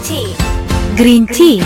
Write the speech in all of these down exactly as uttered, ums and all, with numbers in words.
تي. جرين تي.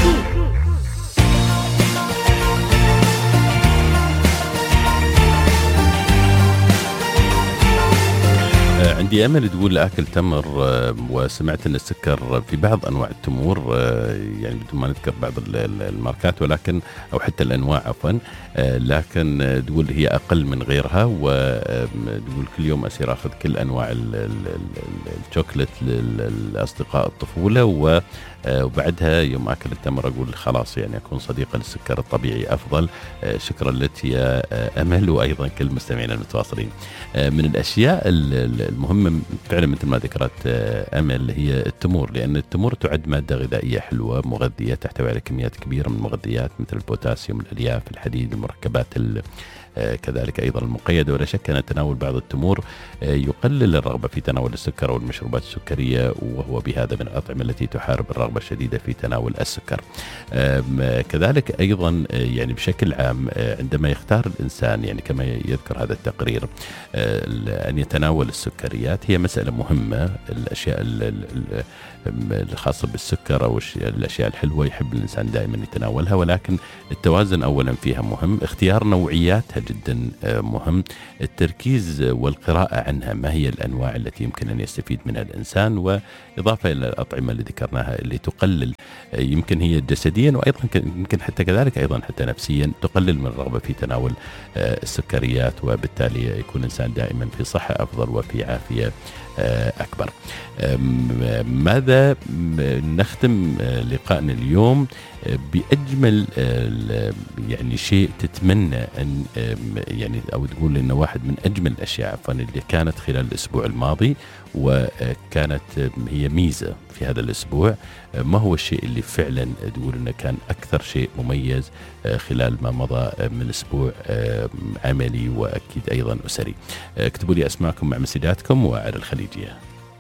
عندي أمل تقول أكل تمر، وسمعت أن السكر في بعض أنواع التمور، يعني بدون ما نذكر بعض الماركات ولكن أو حتى الأنواع عفوا، لكن تقول هي أقل من غيرها، وتقول كل يوم أسير أخذ كل أنواع الشوكولات للأصدقاء الطفولة، وبعدها يوم أكل التمر أقول خلاص يعني أكون صديقة للسكر الطبيعي أفضل. شكرا لك يا أمل، وأيضا كل مستمعين المتواصلين. من الأشياء المهمة فعلا مثل ما ذكرت أمل هي التمور، لأن التمور تعد مادة غذائية حلوة مغذية تحتوي على كميات كبيرة من المغذيات مثل البوتاسيوم، الألياف، الحديد، المركبات كذلك أيضا المقيدة. ولا شك أن تناول بعض التمور يقلل الرغبة في تناول السكر والمشروبات السكرية، وهو بهذا من الأطعمة التي تحارب الرغبة الشديدة في تناول السكر. كذلك أيضا يعني بشكل عام عندما يختار الإنسان يعني كما يذكر هذا التقرير أن يتناول السكريات، هي مسألة مهمة. الأشياء الخاصة بالسكر أو الأشياء الحلوة يحب الإنسان دائما يتناولها، ولكن التوازن أولا فيها مهم، اختيار نوعياتها جدا مهم، التركيز والقراءة عنها، ما هي الأنواع التي يمكن أن يستفيد منها الإنسان، وإضافة إلى الأطعمة اللي ذكرناها اللي تقلل يمكن هي جسديا وأيضا يمكن حتى كذلك أيضا حتى نفسيا تقلل من الرغبة في تناول السكريات، وبالتالي يكون الإنسان دائما في صحة أفضل وفي عافية أكبر. ماذا نختم لقائنا اليوم بأجمل يعني شيء تتمنى أن يعني أو تقول إنه واحد من أجمل الأشياء عفوا اللي كانت خلال الأسبوع الماضي وكانت هي ميزة في هذا الأسبوع، ما هو الشيء اللي فعلا تقول إنه كان أكثر شيء مميز خلال ما مضى من أسبوع عملي وأكيد أيضا أسري؟ اكتبوا لي أسماءكم مع مسجاتكم وعلى الخليجية.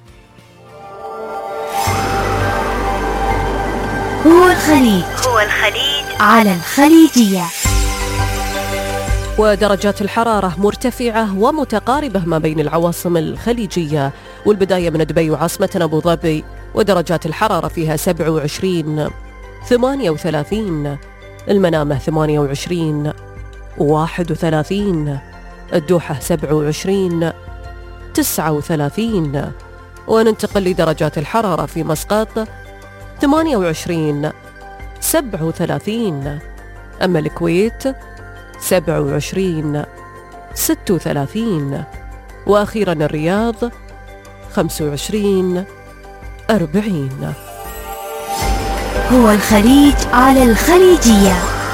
هو الخليج هو الخليج على الخليجية. ودرجات الحرارة مرتفعة ومتقاربة ما بين العواصم الخليجية، والبداية من دبي وعاصمتنا أبو ظبي، ودرجات الحرارة فيها سبعة وعشرين، ثمانية وثلاثين، المنامة ثمانية وعشرين، واحد وثلاثين، الدوحة سبعة وعشرين، تسعة وثلاثين. وننتقل لدرجات الحرارة في مسقط ثمانية وعشرين، سبعة وثلاثين، أما الكويت سبعة وعشرين، ستة وثلاثين، وأخيرا الرياض خمسة وعشرين، أربعين. هو الخليج على الخليجية.